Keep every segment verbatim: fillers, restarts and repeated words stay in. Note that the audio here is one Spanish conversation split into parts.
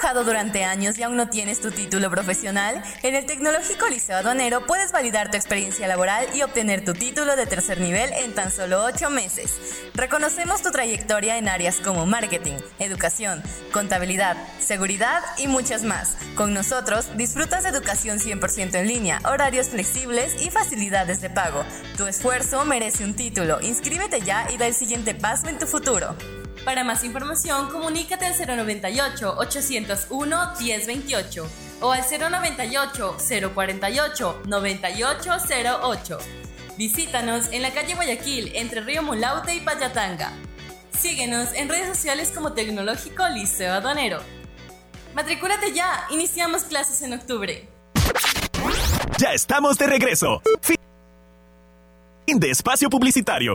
trabajado durante años y aún no tienes tu título profesional? En el Tecnológico Liceo Aduanero puedes validar tu experiencia laboral y obtener tu título de tercer nivel en tan solo ocho meses. Reconocemos tu trayectoria en áreas como marketing, educación, contabilidad, seguridad y muchas más. Con nosotros disfrutas de educación cien por ciento en línea, horarios flexibles y facilidades de pago. Tu esfuerzo merece un título. Inscríbete ya y da el siguiente paso en tu futuro. Para más información, comunícate al cero noventa y ocho, ochocientos uno, diez veintiocho o al cero noventa y ocho, cero cuarenta y ocho, noventa y ocho cero ocho. Visítanos en la calle Guayaquil, entre Río Mulaute y Payatanga. Síguenos en redes sociales como Tecnológico Liceo Aduanero. ¡Matricúlate ya! Iniciamos clases en octubre. Ya estamos de regreso. Fin de espacio publicitario.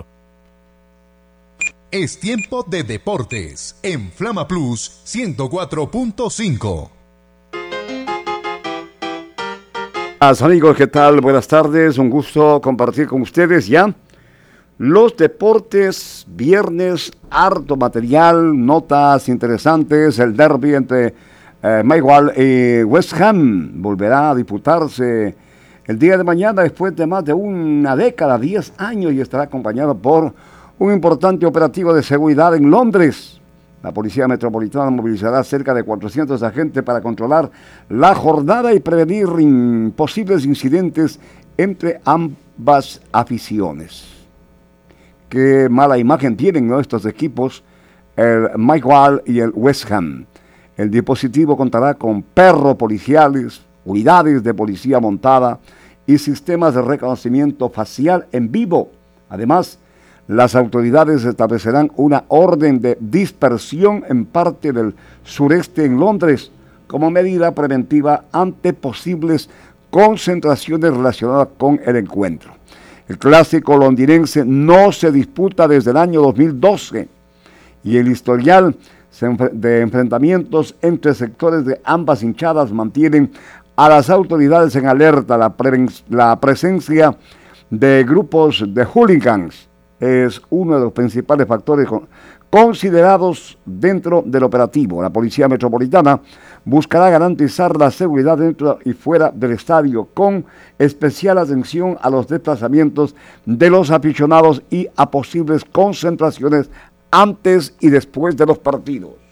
Es tiempo de deportes en Flama Plus ciento cuatro punto cinco. Amigos, ¿qué tal? Buenas tardes, un gusto compartir con ustedes ya los deportes. Viernes, harto material, notas interesantes. El derbi entre eh, Millwall y West Ham volverá a disputarse el día de mañana después de más de una década, diez años, y estará acompañado por un importante operativo de seguridad en Londres. La Policía Metropolitana movilizará cerca de cuatrocientos agentes para controlar la jornada y prevenir in- posibles incidentes entre ambas aficiones. Qué mala imagen tienen, ¿no?, estos equipos, el Millwall y el West Ham. El dispositivo contará con perros policiales, unidades de policía montada y sistemas de reconocimiento facial en vivo. Además, las autoridades establecerán una orden de dispersión en parte del sureste en Londres como medida preventiva ante posibles concentraciones relacionadas con el encuentro. El clásico londinense no se disputa desde el año dos mil doce y el historial de enfrentamientos entre sectores de ambas hinchadas mantienen a las autoridades en alerta. La, pre- la presencia de grupos de hooligans es uno de los principales factores con, considerados dentro del operativo. La Policía Metropolitana buscará garantizar la seguridad dentro y fuera del estadio, con especial atención a los desplazamientos de los aficionados y a posibles concentraciones antes y después de los partidos.